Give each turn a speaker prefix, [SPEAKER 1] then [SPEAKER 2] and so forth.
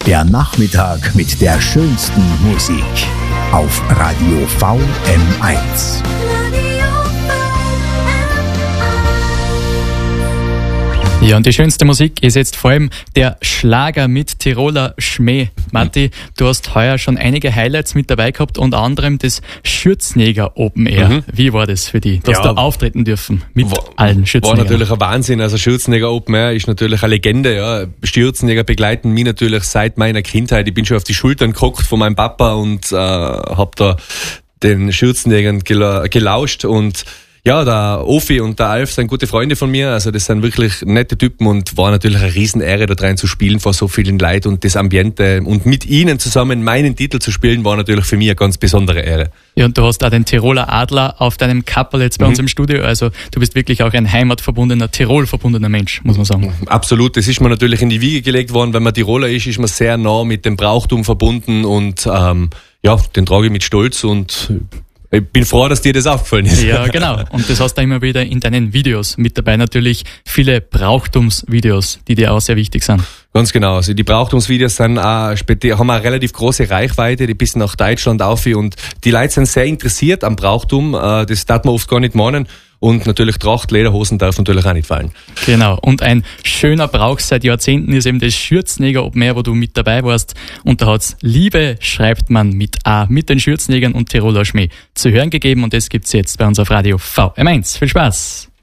[SPEAKER 1] Der Nachmittag mit der schönsten Musik auf Radio VM1.
[SPEAKER 2] Ja, und die schönste Musik ist jetzt vor allem der Schlager mit Tiroler Schmäh. Matti, du hast heuer schon einige Highlights mit dabei gehabt, unter anderem das Schürzenegger Open Air. Wie war das für dich? Du hast da auftreten dürfen mit allen Schürzenegern.
[SPEAKER 3] War natürlich ein Wahnsinn. Also Schürzenegger Open Air ist natürlich eine Legende. Ja. Schürzenegger begleiten mich natürlich seit meiner Kindheit. Ich bin schon auf die Schultern geguckt von meinem Papa und habe da den Schürzenegern gelauscht und ja, der Ofi und der Alf sind gute Freunde von mir, also das sind wirklich nette Typen und war natürlich eine Riesenehre, da rein zu spielen vor so vielen Leuten und das Ambiente und mit ihnen zusammen meinen Titel zu spielen, war natürlich für mich eine ganz besondere Ehre.
[SPEAKER 2] Ja, und du hast auch den Tiroler Adler auf deinem Kapperl jetzt bei uns im Studio, also du bist wirklich auch ein heimatverbundener, Tirol-verbundener Mensch, muss man sagen. Absolut,
[SPEAKER 3] das ist mir natürlich in die Wiege gelegt worden, wenn man Tiroler ist man sehr nah mit dem Brauchtum verbunden und ja, den trage ich mit Stolz und ich bin froh, dass dir das aufgefallen ist.
[SPEAKER 2] Ja, genau. Und das hast du immer wieder in deinen Videos mit dabei. Natürlich viele Brauchtumsvideos, die dir auch sehr wichtig sind.
[SPEAKER 3] Ganz genau. Also die Brauchtumsvideos sind haben eine relativ große Reichweite, die bis nach Deutschland auf und die Leute sind sehr interessiert am Brauchtum. Das darf man oft gar nicht meinen. Und natürlich Tracht, Lederhosen darf natürlich auch nicht fallen.
[SPEAKER 2] Genau. Und ein schöner Brauch seit Jahrzehnten ist eben das Schürzenegger Open Air, wo du mit dabei warst. Und da hat's Liebe, schreibt man mit A, mit den Schürzenegern und Tiroler Schmäh zu hören gegeben. Und das gibt's jetzt bei uns auf Radio VM1. Viel Spaß!